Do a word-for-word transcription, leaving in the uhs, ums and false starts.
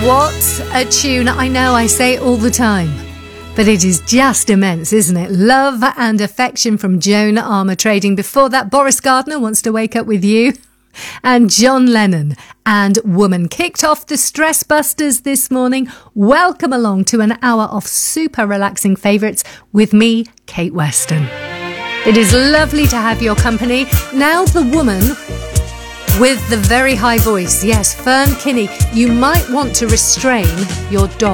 What a tune. I know I say it all the time, but it is just immense, isn't it? Love and Affection from Joan Armatrading. Before that, Boris Gardner Wants to Wake Up With You. And John Lennon and Woman kicked off the Stress Busters this morning. Welcome along to an hour of super relaxing favourites with me, Kate Weston. It is lovely to have your company. Now the woman with the very high voice. Yes, Fern Kinney. You might want to restrain your dog.